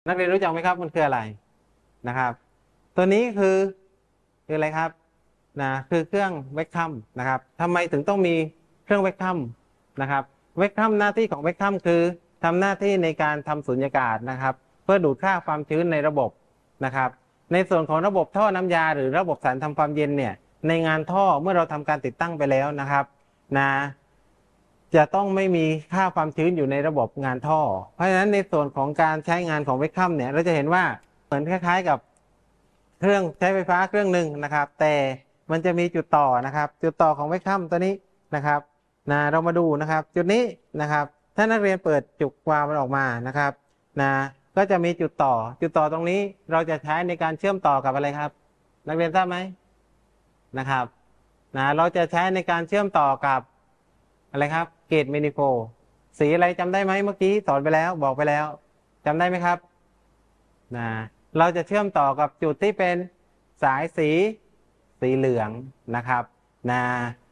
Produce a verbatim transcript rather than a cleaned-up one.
นักเรียนรู้จักไหมครับมันคืออะไรนะครับตัวนี้คือคืออะไรครับนะคือเครื่องเวกคัมนะครับทำไมถึงต้องมีเครื่องเวกคัมนะครับเวกคัมหน้าที่ของเวกคัมคือทำหน้าที่ในการทำสุญญากาศนะครับเพื่อดูดค่าความชื้นในระบบนะครับในส่วนของระบบท่อน้ำยาหรือระบบสารทำความเย็นเนี่ยในงานท่อเมื่อเราทำการติดตั้งไปแล้วนะครับนะจะต้องไม่มีค่าความชื้นอยู่ในระบบงานท่อเพราะฉะนั้นในส่วนของการใช้งานของเวกคัมเนี่ยเราจะเห็นว่าเหมือนคล้ายๆกับเครื่องใช้ไฟฟ้าเครื่องหนึ่งนะครับแต่มันจะมีจุดต่อนะครับจุดต่อของเวกคัมตัวนี้นะครับนะเรามาดูนะครับจุดนี้นะครับถ้านักเรียนเปิดจุกวาล์วมันออกมานะครับนะก็จะมีจุดต่อจุดต่อตรงนี้เราจะใช้ในการเชื่อมต่อกับอะไรครับนักเรียนทราบไหมนะครับนะเราจะใช้ในการเชื่อมต่อกับอะไรครับเกจเมนิโฟลสีอะไรจำได้ไหมเมื่อกี้สอนไปแล้วบอกไปแล้วจำได้ไหมครับนะเราจะเชื่อมต่อกับจุดที่เป็นสายสีสีเหลืองนะครับนะ